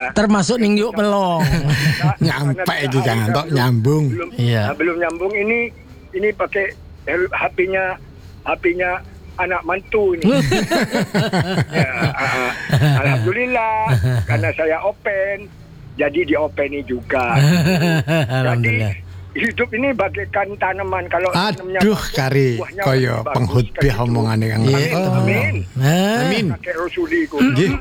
Termasuk ning yuk pelong. Nyampe iki Kang Anto nyambung. Belum nyambung ini pakai HP-nya anak mantu ini. Alhamdulillah karena saya open, jadi diopeni juga. Alhamdulillah. Jadi hidup ini bagaikan tanaman, kalau aduh kari koyo penghutbah omongane Kang Anto. Amin. Kakek Rasuliku.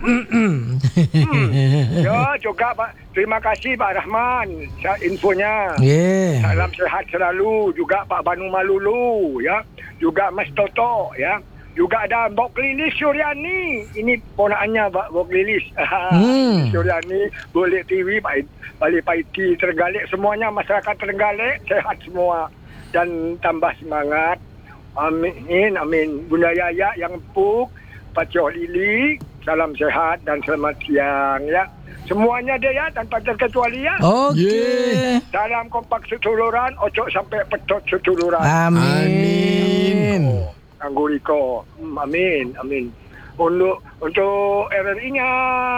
Ya juga Pak, terima kasih Pak Rahman infonya. Salam sehat selalu juga Pak Banu Malulu ya. Juga Mas Toto ya. Juga ada Mbok Lilis Suryani. Ini ponakannya Mbok Lilis. Suryani, Boleh TV, Balik Paiti, Trenggalek, semuanya masyarakat Trenggalek sehat semua dan tambah semangat. Amin, amin. Bunda Yaya yang empuk, Pak Cok Lili, salam sehat dan selamat siang ya. Semuanya deh ya, tanpa terkecuali ya. Oke. Salam kompak setuluran, ojo sampai petot setuluran. Amin. Angguriko, amin, amin. Untuk RRI-nya,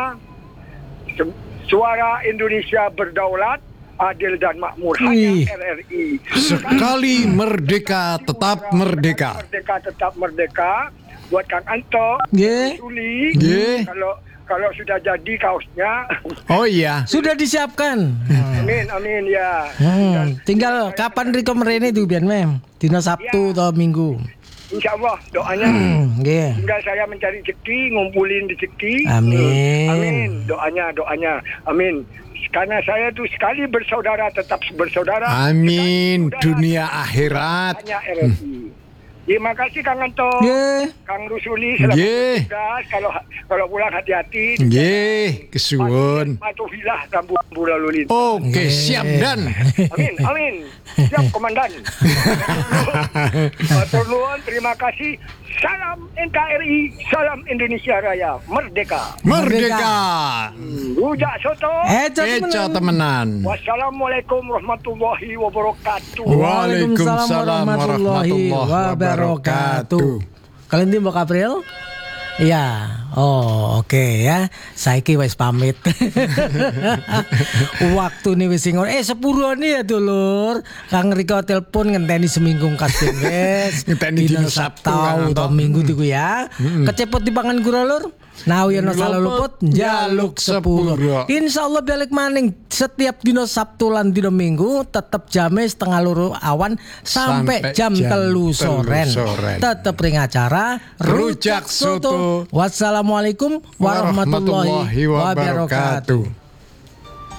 suara Indonesia berdaulat, adil dan makmur. Hanya RRI. Sekali merdeka, tetap merdeka. Merdeka, tetap merdeka. Buat Kang Anto, Suli, kalau sudah jadi kaosnya. Oh iya. Sudah disiapkan. Amin, amin ya. Tinggal kapan Riko merene itu biar mem. Dina Sabtu atau Minggu. Insya Allah doanya. Tinggal saya mencari rezeki, ngumpulin rezeki. Amin. Amin. Doanya. Amin. Karena saya tuh sekali bersaudara tetap bersaudara. Amin. Dunia akhirat. Hanya RRI. Terima kasih Kang Anto. Kang Rusuli selamat bertugas. Kalau pulang hati-hati. Kesuwun. Matuhilah rambu-rambu lalu lintas. Oke, siap Dan. Amin. Siap Komandan. Matur nuwun, terima kasih. Salam NKRI, salam Indonesia Raya, merdeka. Merdeka. Rujak soto. Eco temenan. Wassalamualaikum warahmatullahi wabarakatuh. Waalaikumsalam warahmatullahi wabarakatuh. Kalian di Mbak April? Iya. Oh, oke ya. Saiki wis pamit. Waktu nih wis sing sepurone ya dulur. Kang Riko telepon ngenteni seminggu kabeh wis. Ngenteni dina Sabtu atau Minggu diku ya. Kecepot dipangan gura lur. Nah, yen salah luput njaluk sepuro. Insyaallah balik maning setiap dino Sabtu lan dino Minggu tetep jam 2:30 awan sampai jam 3 sore. Tetep ring acara Rujak Soto. Wassalamualaikum warahmatullahi wabarakatuh.